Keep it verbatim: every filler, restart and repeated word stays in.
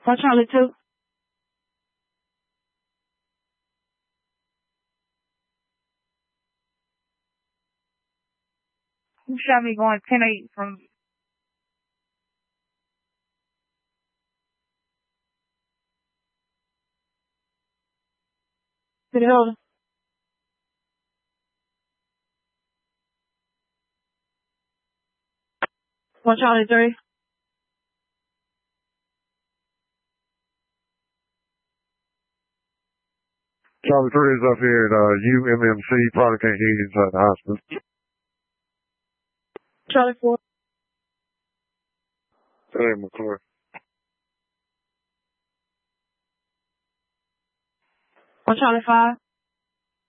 One Charlie two. You shot me going ten eight from to the building. One Charlie three. Charlie three is up here at uh, U M M C. Probably can't hear you inside the hospital. Charlie four. Hey, McClure. One Charlie five.